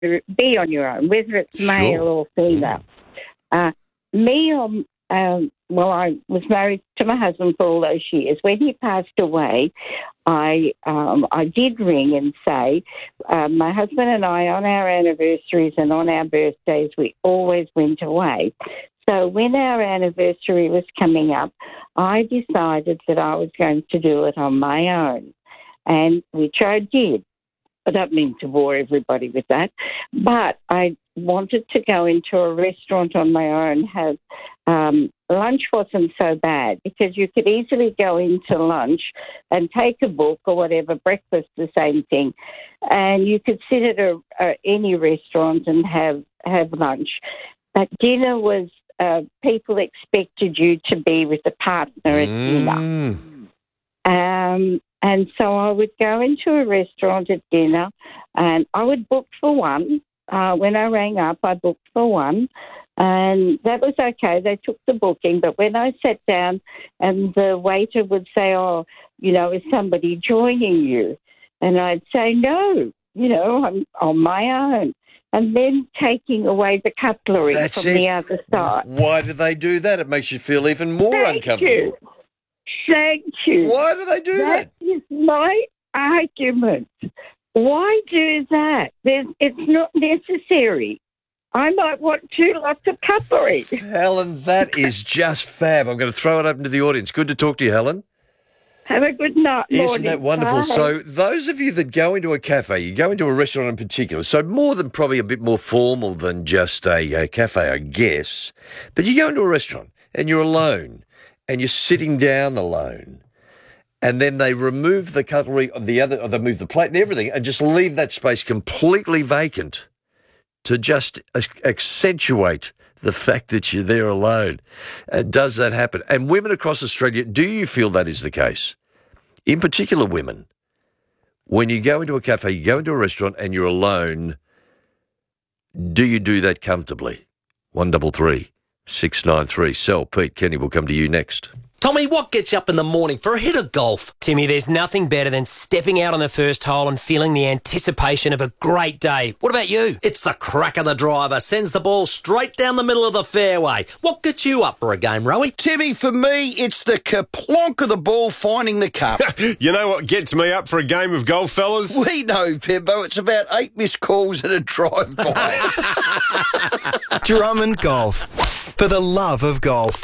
be on your own, whether it's male or female. I was married to my husband for all those years. When he passed away, I did ring and say, my husband and I, on our anniversaries and on our birthdays, we always went away. So when our anniversary was coming up, I decided that I was going to do it on my own, and which I did. I don't mean to bore everybody with that, but I wanted to go into a restaurant on my own. Lunch wasn't so bad because you could easily go into lunch and take a book or whatever, breakfast the same thing, and you could sit at any restaurant and have lunch. But dinner was, people expected you to be with a partner at dinner. And so I would go into a restaurant at dinner and I would book for one. When I rang up, I booked for one. And that was okay. They took the booking. But when I sat down and the waiter would say, is somebody joining you? And I'd say, no, I'm on my own. And then taking away the cutlery from the other side. Why do they do that? It makes you feel even more uncomfortable. Thank you. Why do they do that? That is my argument. Why do that? It's not necessary. I might want 2 lots of cutlery. Helen, that is just fab. I'm going to throw it open to the audience. Good to talk to you, Helen. Have a good night. Isn't that wonderful? Bye. So those of you that go into a cafe, you go into a restaurant in particular, so more than probably a bit more formal than just a cafe, I guess, but you go into a restaurant and you're alone and you're sitting down alone, and then they remove the cutlery of the other, or they move the plate and everything and just leave that space completely vacant to just accentuate the fact that you're there alone. Does that happen? And women across Australia, do you feel that is the case? In particular, women, when you go into a cafe, you go into a restaurant and you're alone, do you do that comfortably? 133 693. Sel, Pete, Kenny will come to you next. Tommy, what gets you up in the morning for a hit of golf? Timmy, there's nothing better than stepping out on the first hole and feeling the anticipation of a great day. What about you? It's the crack of the driver, sends the ball straight down the middle of the fairway. What gets you up for a game, Rowie? Timmy, for me, it's the kerplonk of the ball finding the cup. You know what gets me up for a game of golf, fellas? We know, Pimbo. It's about 8 missed calls and a drive-by. Drummond Golf. For the love of golf.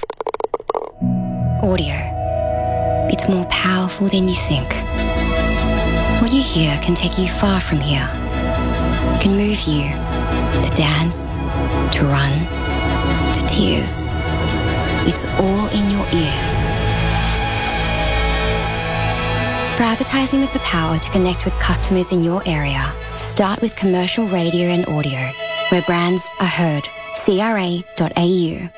Audio. It's more powerful than you think. What you hear can take you far from here. It can move you to dance, to run, to tears. It's all in your ears. For advertising with the power to connect with customers in your area, start with commercial radio and audio, where brands are heard. CRA.au.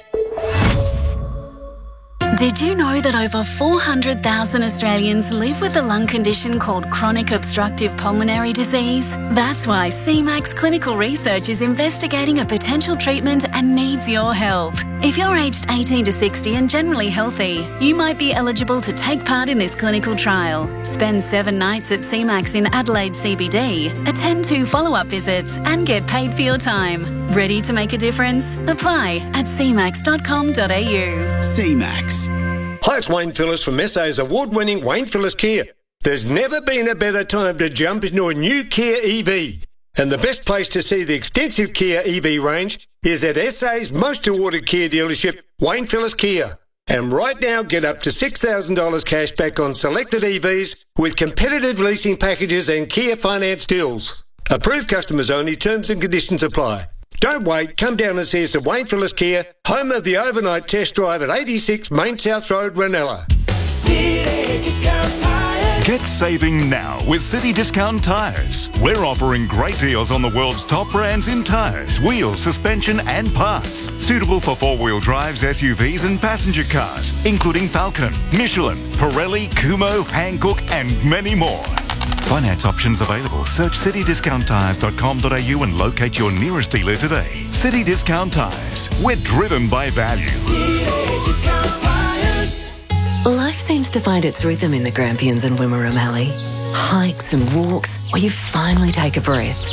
Did you know that over 400,000 Australians live with a lung condition called chronic obstructive pulmonary disease? That's why CMAX Clinical Research is investigating a potential treatment and needs your help. If you're aged 18 to 60 and generally healthy, you might be eligible to take part in this clinical trial. Spend 7 nights at CMAX in Adelaide CBD, attend 2 follow-up visits and get paid for your time. Ready to make a difference? Apply at cmax.com.au. C-Max. Hi, it's Wayne Phillips from SA's award-winning Wayne Phillips Kia. There's never been a better time to jump into a new Kia EV. And the best place to see the extensive Kia EV range is at SA's most awarded Kia dealership, Wayne Phillips Kia. And right now, get up to $6,000 cash back on selected EVs with competitive leasing packages and Kia finance deals. Approved customers only, terms and conditions apply. Don't wait, come down and see us at Wayne Phillips Kia, home of the overnight test drive at 86 Main South Road, Ranella. City Discount Tires. Get saving now with City Discount Tires. We're offering great deals on the world's top brands in tires, wheels, suspension and parts. Suitable for 4-wheel drives, SUVs and passenger cars, including Falcon, Michelin, Pirelli, Kumho, Hankook and many more. Finance options available. Search citydiscounttires.com.au and locate your nearest dealer today. City Discount Tires. We're driven by value. City Discount Tires. Life seems to find its rhythm in the Grampians and Wimmera Valley. Hikes and walks where you finally take a breath.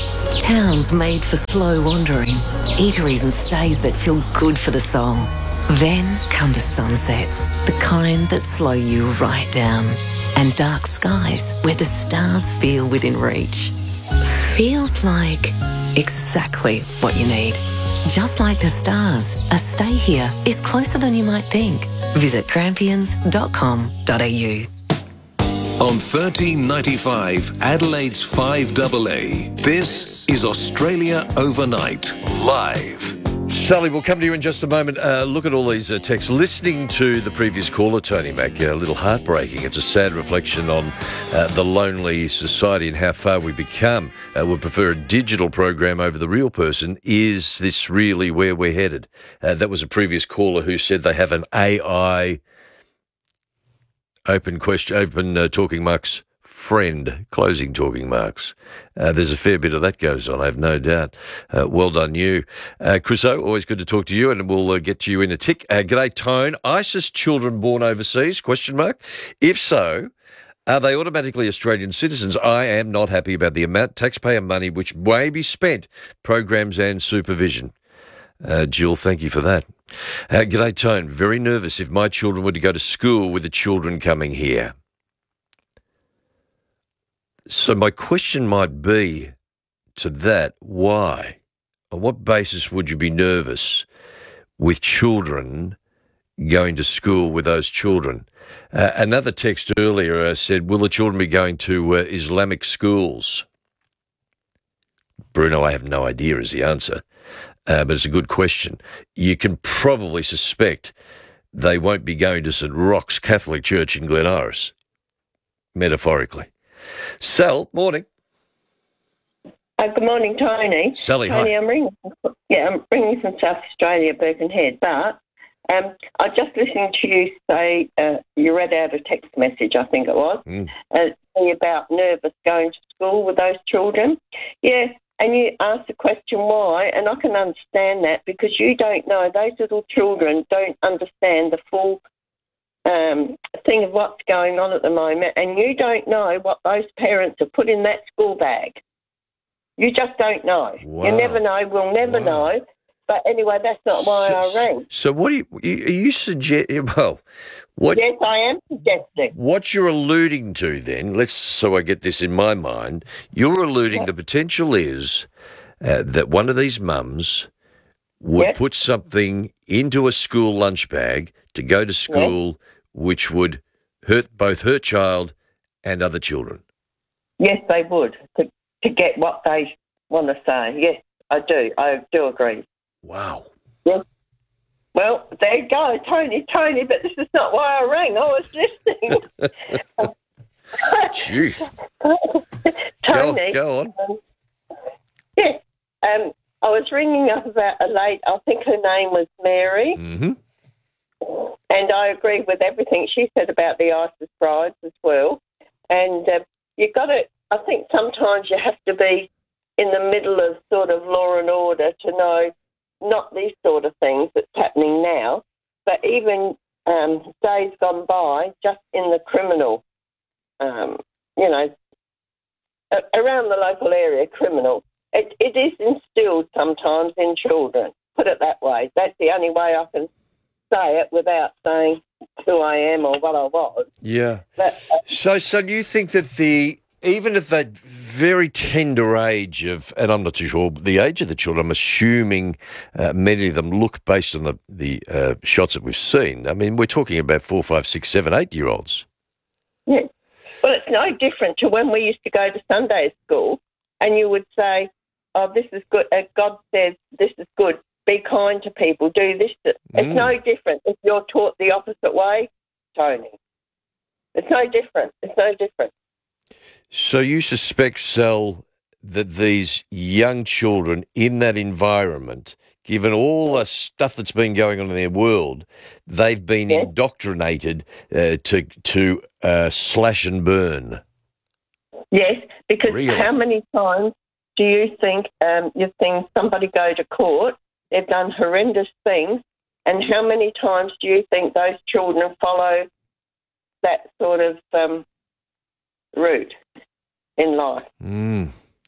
Towns made for slow wandering, eateries and stays that feel good for the soul. Then come the sunsets, the kind that slow you right down. And dark skies where the stars feel within reach. Feels like exactly what you need. Just like the stars, a stay here is closer than you might think. Visit grampians.com.au. On 1395, Adelaide's 5AA, this is Australia Overnight, live. Sally, we'll come to you in just a moment. Look at all these texts. Listening to the previous caller, Tony Mack, a little heartbreaking. It's a sad reflection on the lonely society and how far we become. Would prefer a digital program over the real person. Is this really where we're headed? That was a previous caller who said they have an AI open talking marks friend, closing talking marks. There's a fair bit of that goes on, I have no doubt. Well done you. Chriso, always good to talk to you, and we'll get to you in a tick. G'day, Tone. ISIS children born overseas, question mark? If so, are they automatically Australian citizens? I am not happy about the amount taxpayer money which may be spent, programs and supervision. Jill, thank you for that. G'day, Tone. Very nervous if my children were to go to school with the children coming here. So my question might be to that, why? On what basis would you be nervous with children going to school with those children? Another text earlier said, will the children be going to Islamic schools? Bruno, I have no idea is the answer, but it's a good question. You can probably suspect they won't be going to St. Roch's Catholic Church in Glen Iris, metaphorically. Sal, morning. Good morning, Tony. Sally, Tony, hi. I'm ringing from South Australia, Birkenhead, but I just listening to you say you read out a text message, I think it was, about nervous going to school with those children. Yeah, and you asked the question why, and I can understand that because you don't know, those little children don't understand the full thing of what's going on at the moment, and you don't know what those parents have put in that school bag. You just don't know. Wow. You never know. We'll never know. But anyway, that's not why I rang. So what are you suggesting? Well, what? Yes, I am suggesting. What you're alluding to then, so I get this in my mind, you're alluding the potential is that one of these mums would put something into a school lunch bag to go to school which would hurt both her child and other children. Yes, they would, to get what they want to say. Yes, I do. I do agree. Wow. Yes. Well, there you go, Tony, but this is not why I rang. I was listening. Gee. Tony. Go on. Yes. I was ringing up about a lady, I think her name was Mary. Mm-hmm. And I agree with everything she said about the ISIS brides as well. And you've got to, I think sometimes you have to be in the middle of sort of law and order to know not these sort of things that's happening now, but even days gone by, just in the criminal, around the local area, criminal. It is instilled sometimes in children, put it that way. That's the only way I can say it without saying who I am or what I was. Yeah. But, So do you think that even at that very tender age of, and I'm not too sure the age of the children, I'm assuming many of them look based on the shots that we've seen. I mean, we're talking about 4, 5, 6, 7, 8-year-olds. Yeah. Well, it's no different to when we used to go to Sunday school and you would say, oh, this is good. God says this is good. Be kind to people. Do this. It's no different if you're taught the opposite way, Tony. It's no different. It's no different. So you suspect, Sal, that these young children in that environment, given all the stuff that's been going on in their world, they've been indoctrinated to slash and burn? Yes, because Really? How many times do you think you've seen somebody go to court, they've done horrendous things, and how many times do you think those children follow that sort of route in life?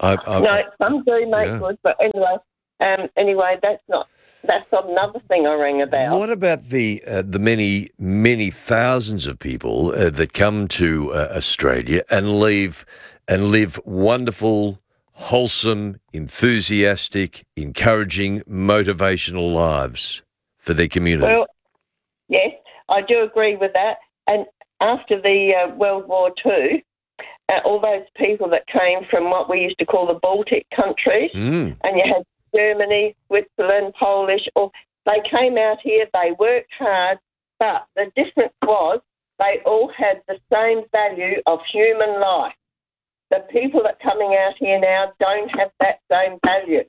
No, some do make Yeah. good, but anyway, that's not another thing I rang about. What about the many thousands of people that come to Australia and live wonderful, wholesome, enthusiastic, encouraging, motivational lives for their community? Well, yes, I do agree with that. And after the World War II, all those people that came from what we used to call the Baltic countries, and you had Germany, Switzerland, Polish, they came out here, they worked hard, but the difference was they all had the same value of human life. The people that are coming out here now don't have that same value.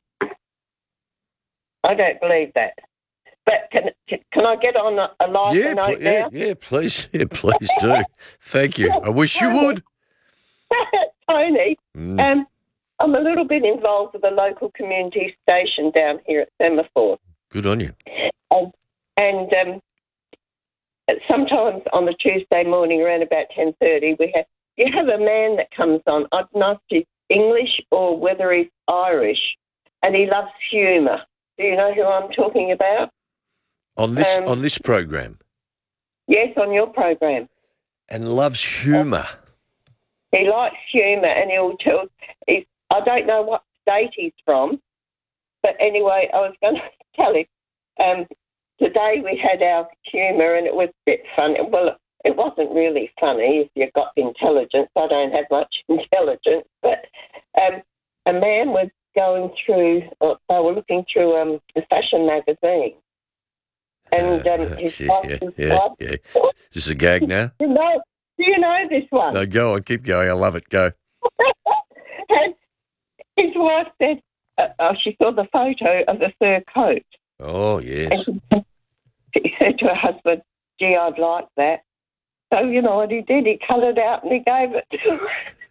I don't believe that. But can I get on a lighter note now? Yeah, please. Yeah, please do. Thank you. I wish you would. Tony, I'm a little bit involved with a local community station down here at Semaphore. Good on you. And sometimes on a Tuesday morning around about 10:30, you have a man that comes on. I don't know if he's English or whether he's Irish, and he loves humour. Do you know who I'm talking about? On this program? Yes, on your program. And loves humour. He likes humour, and he'll tell. I don't know what state he's from, but anyway, I was going to tell him. Today we had our humour, and it was a bit funny. Well, it wasn't really funny if you've got intelligence. I don't have much intelligence, but a man was going through. They were looking through a fashion magazine, and his wife. Yeah. Is this a gag now? Do you know this one? No, go on, keep going. I love it. Go. And his wife said, she saw the photo of the fur coat. Oh, yes. And she said to her husband, gee, I'd like that. So, you know what he did? He cut it out and he gave it to her.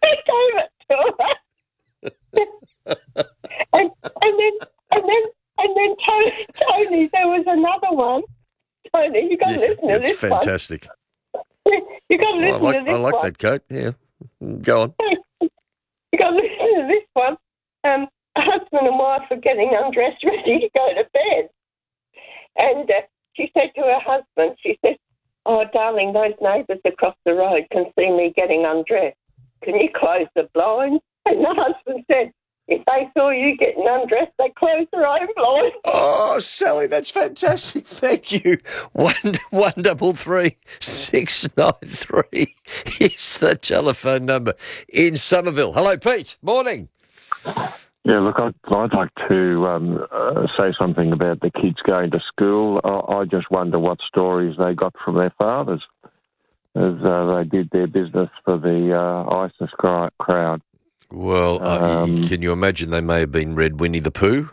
and then Tony, there was another one. Tony, you got to listen to this one. It's fantastic. You got to listen to this one. I like that coat. Yeah, go on. You got to listen to this one. A husband and wife are getting undressed, ready to go to bed, and she said to her husband, she said, "Oh, darling, those neighbours across the road can see me getting undressed. Can you close the blinds?" And the husband said, "If they saw you getting undressed, they close their own blinds." Oh, Sally, that's fantastic. Thank you. 133 693 is the telephone number in Somerville. Hello, Pete. Morning. Yeah, look, I'd like to say something about the kids going to school. I just wonder what stories they got from their fathers as they did their business for the ISIS crowd. Well, can you imagine they may have been read Winnie the Pooh?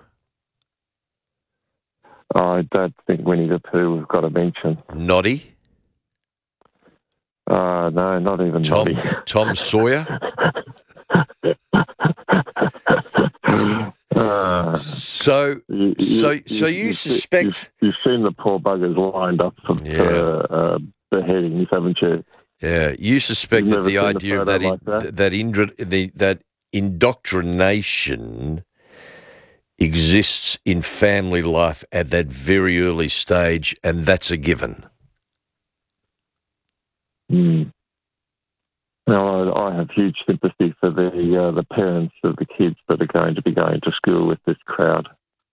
I don't think Winnie the Pooh we've got to mention. Noddy? No, not even Noddy. Tom Sawyer? So you suspect... You've seen the poor buggers lined up for beheadings, haven't you? Yeah, you suspect that the idea of that indoctrination exists in family life at that very early stage, and that's a given. No, I have huge sympathy for the parents of the kids that are going to be going to school with this crowd.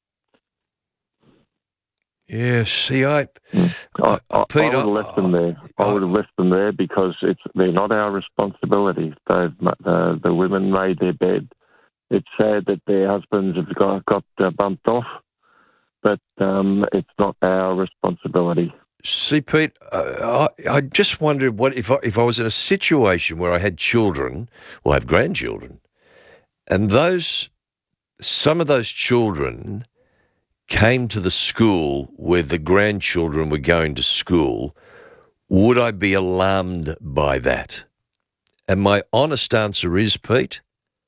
Yeah, see, Pete, I would have left them there. I would have left them there because they're not our responsibility. The women made their bed. It's sad that their husbands have got bumped off, but it's not our responsibility. See, Pete, I just wondered what if I was in a situation where I had children, or I have grandchildren, and some of those children came to the school where the grandchildren were going to school, would I be alarmed by that? And my honest answer is, Pete,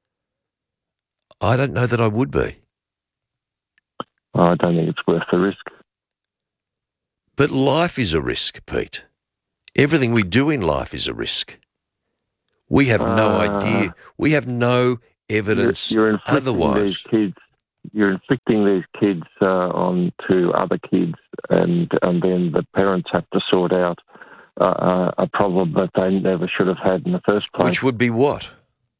I don't know that I would be. I don't think it's worth the risk. But life is a risk, Pete. Everything we do in life is a risk. We have no idea. We have no evidence you're inflicting otherwise. These kids, you're inflicting these kids onto other kids, and then the parents have to sort out a problem that they never should have had in the first place. Which would be what?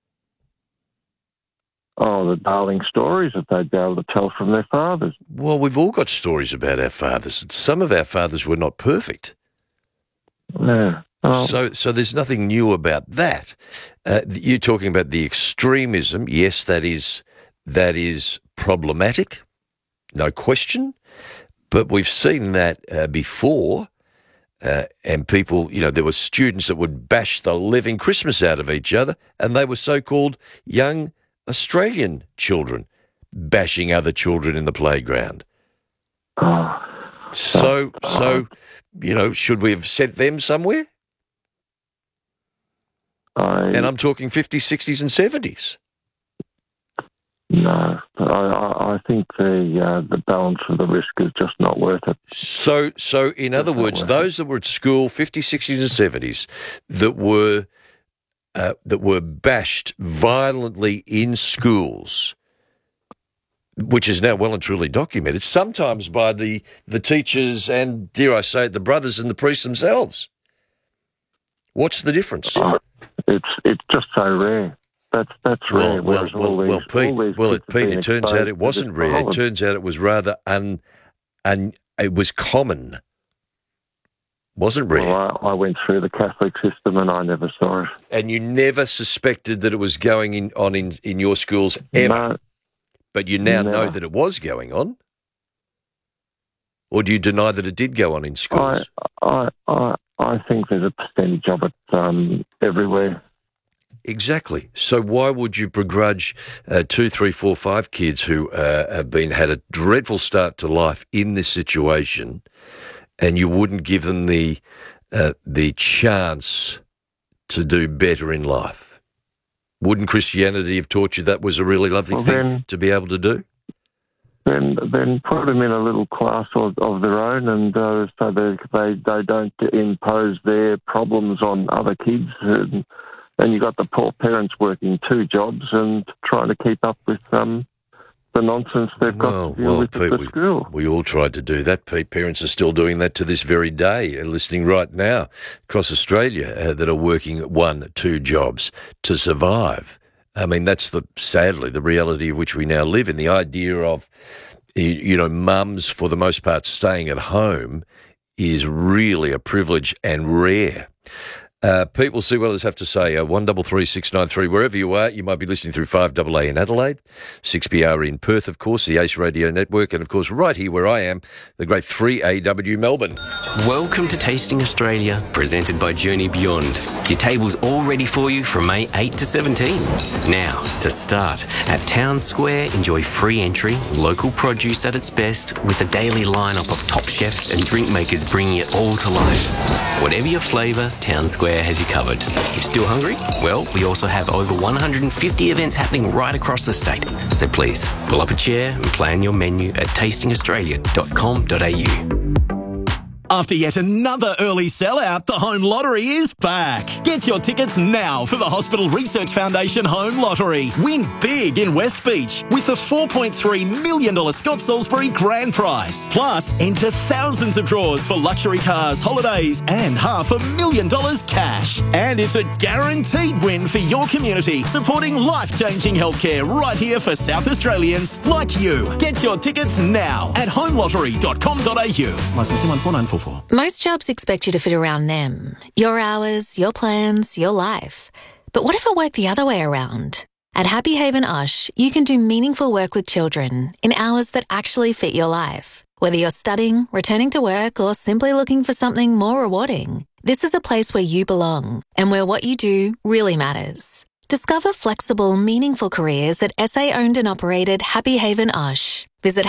Oh, the darling stories that they'd be able to tell from their fathers. Well, we've all got stories about our fathers. Some of our fathers were not perfect. Yeah. Well, So there's nothing new about that. You're talking about the extremism. Yes, that is problematic, no question. But we've seen that before. And people, there were students that would bash the living Christmas out of each other, and they were so-called young Australian children bashing other children in the playground. So, should we have sent them somewhere? And I'm talking 50s, 60s and 70s. No, I think the balance of the risk is just not worth it. So in other words, those that were at school, 50s, 60s and 70s, that were bashed violently in schools, which is now well and truly documented, sometimes by the teachers and, dare I say it, the brothers and the priests themselves. What's the difference? It's just so rare. That's rare. Pete, it turns out it wasn't rare. It turns out it was rather it was common. Wasn't rare. Well, I went through the Catholic system and I never saw it. And you never suspected that it was going on in your schools ever? No. But you now know that it was going on? Or do you deny that it did go on in schools? I think there's a percentage of it everywhere. Exactly. So why would you begrudge 2, 3, 4, 5 kids who have had a dreadful start to life in this situation, and you wouldn't give them the chance to do better in life? Wouldn't Christianity have taught you that was a really lovely thing to be able to do? Then put them in a little class of their own, and so they don't impose their problems on other kids. And you got the poor parents working 2 jobs and trying to keep up with the nonsense they've got to deal with at the school. We all tried to do that, Pete. Parents are still doing that to this very day, listening right now across Australia, that are working 1, 2 jobs to survive. I mean, that's sadly the reality of which we now live in. The idea of, mums for the most part staying at home is really a privilege and rare. Pete, we'll see what others have to say. 133 693, wherever you are, you might be listening through 5AA in Adelaide, 6PR in Perth, of course, the Ace Radio Network, and of course, right here where I am, the great 3AW Melbourne. Welcome to Tasting Australia, presented by Journey Beyond. Your table's all ready for you from May 8 to 17. Now, to start, at Town Square, enjoy free entry, local produce at its best, with a daily lineup of top chefs and drink makers bringing it all to life. Whatever your flavour, Town Square has you covered. You still hungry? Well, we also have over 150 events happening right across the state. So please, pull up a chair and plan your menu at tastingaustralia.com.au. After yet another early sellout, the Home Lottery is back. Get your tickets now for the Hospital Research Foundation Home Lottery. Win big in West Beach with the $4.3 million Scott Salisbury grand prize. Plus, enter thousands of draws for luxury cars, holidays and $500,000 cash. And it's a guaranteed win for your community, supporting life-changing healthcare right here for South Australians like you. Get your tickets now at homelottery.com.au. Licence 1494. Most jobs expect you to fit around them, your hours, your plans, your life. But what if it worked the other way around? At Happy Haven Osh, you can do meaningful work with children in hours that actually fit your life. Whether you're studying, returning to work, or simply looking for something more rewarding, this is a place where you belong and where what you do really matters. Discover flexible, meaningful careers at SA-owned and operated Happy Haven Osh. Visit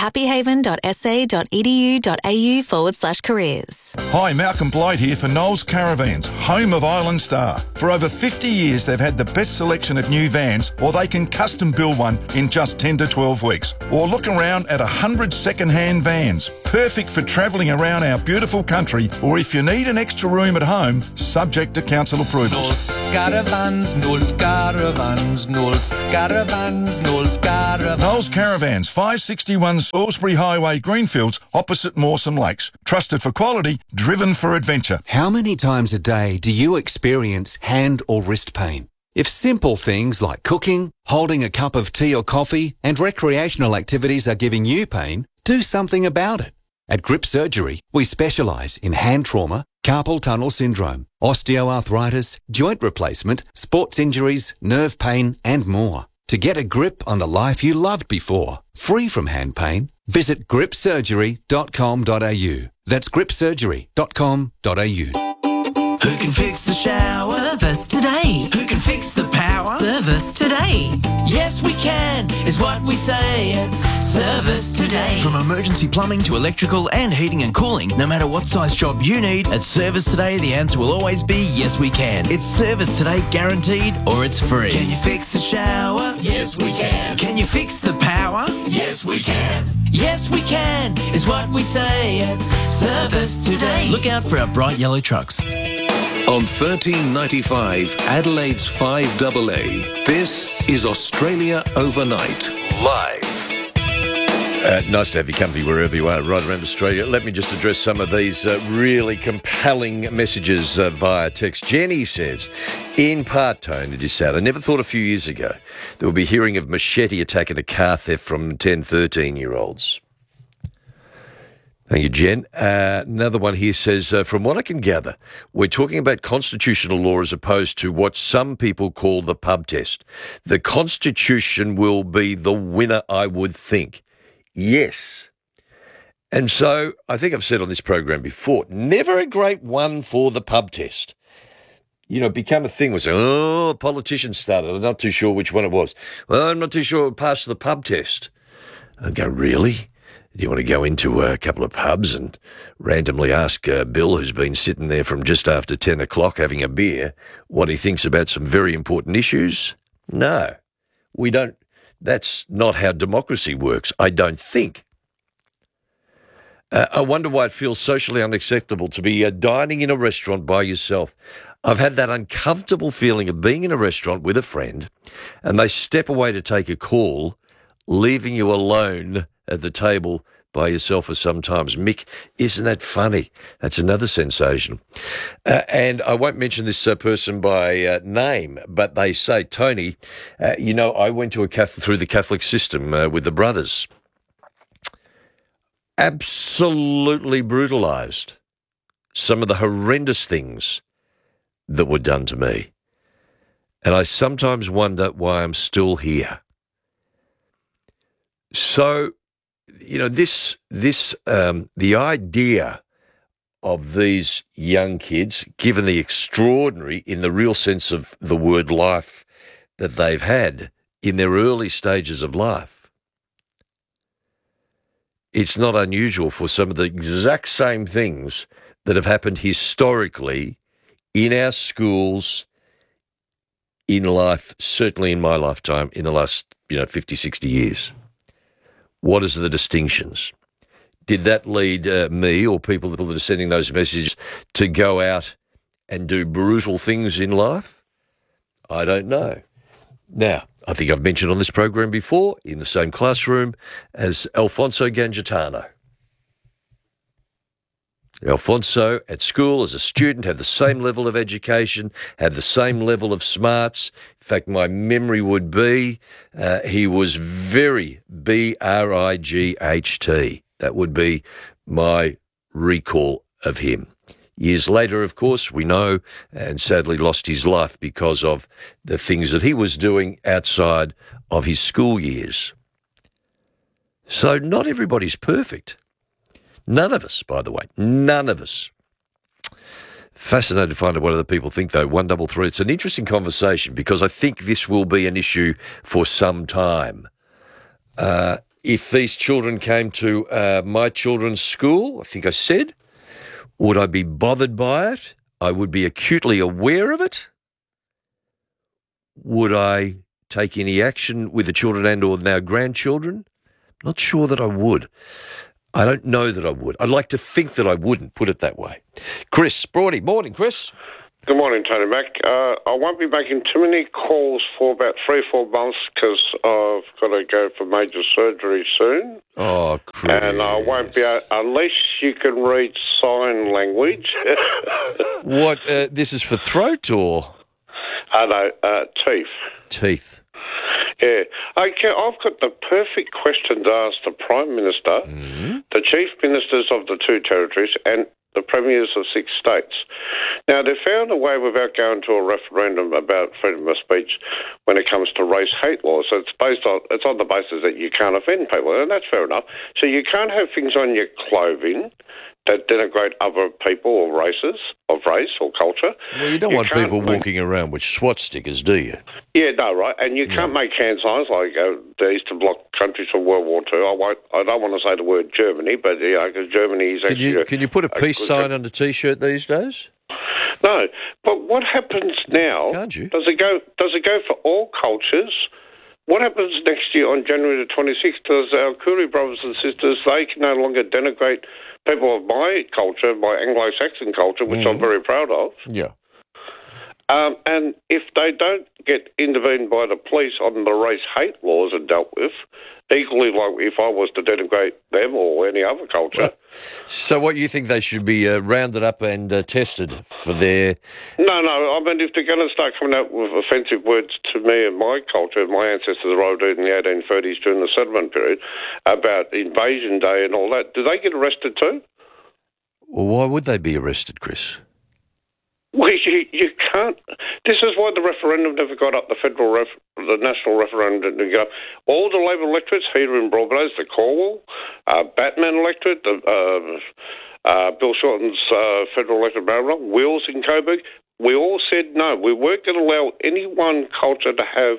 happyhaven.sa.edu.au/careers. Hi, Malcolm Blight here for Knowles Caravans, home of Island Star. For over 50 years, they've had the best selection of new vans, or they can custom build one in just 10 to 12 weeks. Or look around at 100 second-hand vans. perfect for travelling around our beautiful country, or if you need an extra room at home, subject to council approval. Knowles Caravans, Knowles Caravans, Knowles Caravans, Knowles Caravans. Knowles Caravans, 561 Salisbury Highway, Greenfields, opposite Mawson Lakes. Trusted for quality, driven for adventure. How many times a day do you experience hand or wrist pain? If simple things like cooking, holding a cup of tea or coffee, and recreational activities are giving you pain, do something about it. At Grip Surgery, we specialise in hand trauma, carpal tunnel syndrome, osteoarthritis, joint replacement, sports injuries, nerve pain, and more. To get a grip on the life you loved before, free from hand pain, visit gripsurgery.com.au. That's gripsurgery.com.au. Who can fix the shower? Service today. Who can fix the power? Service today. Yes, we can, is what we say at Service Today. From emergency plumbing to electrical and heating and cooling, no matter what size job you need, at Service Today, the answer will always be yes, we can. It's Service Today guaranteed, or it's free. Can you fix the shower? Yes, we can. Can you fix the power? Yes, we can. Yes, we can, is what we say at Service Today. Look out for our bright yellow trucks. On 1395 Adelaide's 5AA, this is Australia Overnight, live. Nice to have your company wherever you are, right around Australia. Let me just address some of these really compelling messages via text. Jenny says, in part, Tone, it is sad. I never thought a few years ago there would be hearing of machete attack and a car theft from 10, 13-year-olds. Thank you, Jen. Another one here says, from what I can gather, we're talking about constitutional law as opposed to what some people call the pub test. The Constitution will be the winner, I would think. Yes. And so I think I've said on this program before, never a great one for the pub test. You know, become a thing was, politicians started. I'm not too sure which one it was. Well, I'm not too sure it passed the pub test. I go, really? Do you want to go into a couple of pubs and randomly ask Bill, who's been sitting there from just after 10 o'clock having a beer, what he thinks about some very important issues? No, we don't. That's not how democracy works, I don't think. I wonder why it feels socially unacceptable to be dining in a restaurant by yourself. I've had that uncomfortable feeling of being in a restaurant with a friend and they step away to take a call, leaving you alone at the table by yourself for sometimes. Mick, isn't that funny? That's another sensation. And I won't mention this person by name, but they say, Tony, I went to through the Catholic system with the brothers. Absolutely brutalised. Some of the horrendous things that were done to me. And I sometimes wonder why I'm still here. So, the idea of these young kids, given the extraordinary, in the real sense of the word life, that they've had in their early stages of life, it's not unusual for some of the exact same things that have happened historically in our schools, in life, certainly in my lifetime, in the last 50, 60 years. What is the distinctions? Did that lead me or people that are sending those messages to go out and do brutal things in life? I don't know. Now, I think I've mentioned on this program before, in the same classroom as Alfonso Gangitano. Alfonso, at school as a student, had the same level of education, had the same level of smarts. In fact, my memory would be he was very B-R-I-G-H-T. That would be my recall of him. Years later, of course, we know, and sadly lost his life because of the things that he was doing outside of his school years. So not everybody's perfect. None of us, by the way. None of us. Fascinated to find out what other people think, though. 133. It's an interesting conversation because I think this will be an issue for some time. If these children came to my children's school, I think I said, would I be bothered by it? I would be acutely aware of it. Would I take any action with the children and or now grandchildren? Not sure that I would. I don't know that I would. I'd like to think that I wouldn't, put it that way. Chris Broady. Morning, Chris. Good morning, Tony Mac. I won't be making too many calls for about 3 or 4 months because I've got to go for major surgery soon. Oh, Chris. And I won't be able, unless you can read sign language. What, this is for throat or? No, teeth. Teeth. Yeah. Okay, I've got the perfect question to ask the Prime Minister, the Chief Ministers of the 2 territories, and the Premiers of 6 states. Now, they found a way without going to a referendum about freedom of speech when it comes to race hate laws. So it's on the basis that you can't offend people, and that's fair enough. So you can't have things on your clothing that denigrate other people or races, of race or culture. Well, you don't want people walking around with SWAT stickers, do you? Yeah, no, right. And you can't make hand signs like the Eastern Bloc countries from World War II. I don't want to say the word Germany, but because Germany is actually... Can you put a peace sign on a T-shirt these days? No, but what happens now? Can't you? Does it go for all cultures? What happens next year on January the 26th? Does our Koori brothers and sisters, they can no longer denigrate people of my culture, my Anglo-Saxon culture, which I'm very proud of. Yeah. And if they don't get intervened by the police on the race hate laws and dealt with, equally like if I was to denigrate them or any other culture. So what, you think they should be rounded up and tested for their... No, I mean, if they're going to start coming out with offensive words to me and my culture, my ancestors wrote in the 1830s during the settlement period about Invasion Day and all that, do they get arrested too? Well, why would they be arrested, Chris? Well, you can't. This is why the referendum never got up, the national referendum didn't go up. All the Labor electorates, here in Broadmeadows, the Cornwall, Batman electorate, Bill Shorten's federal electorate, Wills in Coburg, we all said no. We weren't going to allow any one culture to have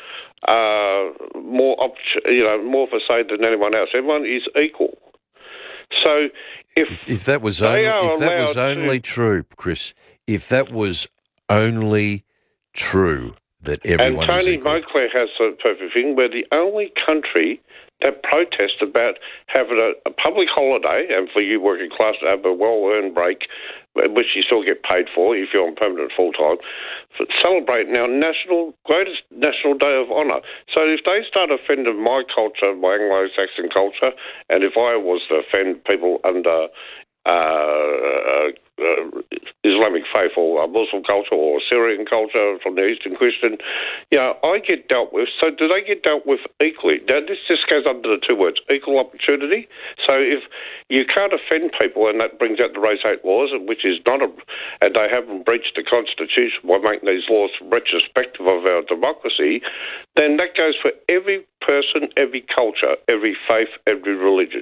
more of a say than anyone else. Everyone is equal. So if that was only true, Chris, if that was only true that everyone and Tony is equal. Moclair has the perfect thing. We're the only country that protests about having a public holiday, and for you working class to have a well-earned break, which you still get paid for if you're on permanent full-time, celebrating our greatest national day of honour. So if they start offending my culture, my Anglo-Saxon culture, and if I was to offend people under Islamic faith or Muslim culture or Syrian culture from the Eastern Christian, I get dealt with. So do they get dealt with equally? Now, this just goes under the 2 words, equal opportunity. So if you can't offend people, and that brings out the race hate laws, which is not and they haven't breached the Constitution by making these laws retrospective of our democracy, then that goes for every person, every culture, every faith, every religion.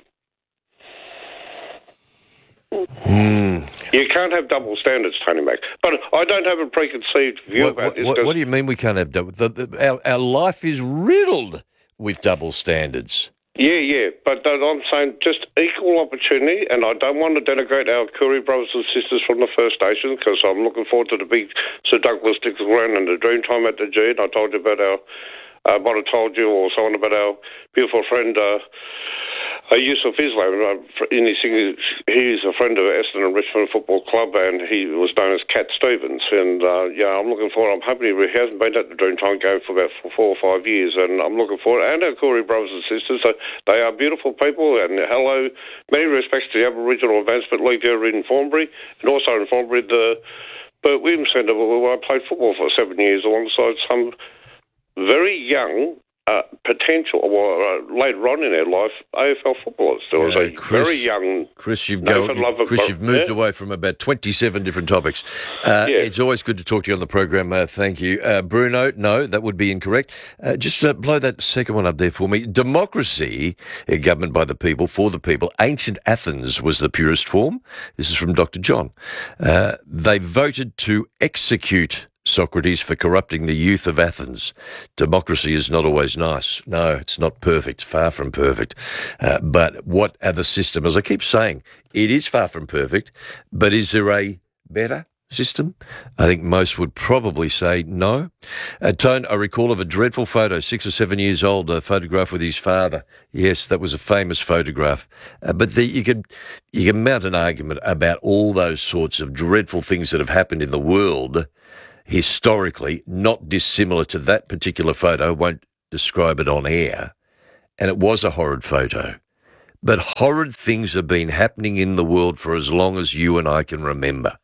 You can't have double standards, Tony Mac. But I don't have a preconceived view about this. What do you mean we can't have double? Our life is riddled with double standards. Yeah. But I'm saying just equal opportunity, and I don't want to denigrate our Koori brothers and sisters from the First Nations because I'm looking forward to the big Sir Douglas Dixon Ground and the Dreamtime at the G. And I told you about I might have told you or someone about our beautiful friend, Yusuf Islam. He's a friend of Essendon and Richmond Football Club, and he was known as Cat Stevens. And I'm looking forward. I'm hoping he hasn't been at the Dreamtime game for about 4 or 5 years, and I'm looking forward. And our Koori brothers and sisters, they are beautiful people. And hello, many respects to the Aboriginal Advancement League here in Thornbury, and also in Thornbury, the Bert Williams Centre, where I played football for 7 years alongside some very young potential, or later on in their life, AFL footballers. There was very young... Chris, you've moved away from about 27 different topics. It's always good to talk to you on the program. Thank you. Bruno, no, that would be incorrect. Just blow that second one up there for me. Democracy, government by the people, for the people. Ancient Athens was the purest form. This is from Dr. John. They voted to execute Socrates for corrupting the youth of Athens. Democracy is not always nice. No, it's not perfect, far from perfect. But what are the systems? As I keep saying, it is far from perfect, but is there a better system? I think most would probably say no. Tone, I recall of a dreadful photo, 6 or 7 years old, a photograph with his father. Yes, that was a famous photograph. But you can mount an argument about all those sorts of dreadful things that have happened in the world historically, not dissimilar to that particular photo. I won't describe it on air. And it was a horrid photo. But horrid things have been happening in the world for as long as you and I can remember.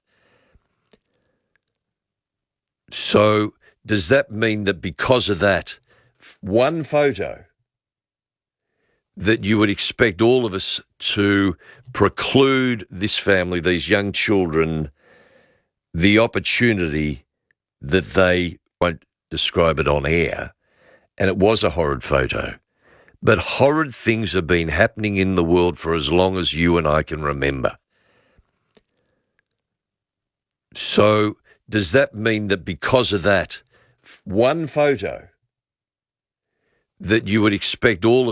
So does that mean that because of that one photo, that you would expect all of us to preclude this family, these young children, the opportunity that they won't describe it on air, and it was a horrid photo, but horrid things have been happening in the world for as long as you and I can remember. So does that mean that because of that one photo, that you would expect all of